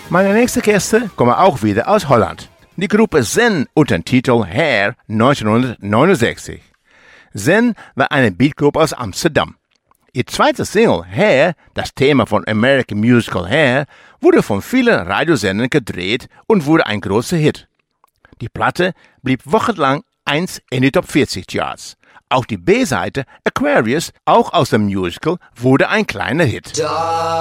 Meine nächste Gäste kommen auch wieder aus Holland. Die Gruppe Zen unter dem Titel Hair 1969. Zen war eine Beatgruppe aus Amsterdam. Ihr zweites Single, Hair, das Thema von American Musical Hair, wurde von vielen Radiosendern gedreht und wurde ein großer Hit. Die Platte blieb wochenlang 1 in die Top 40 Charts. Auch die B-Seite Aquarius, auch aus dem Musical, wurde ein kleiner Hit.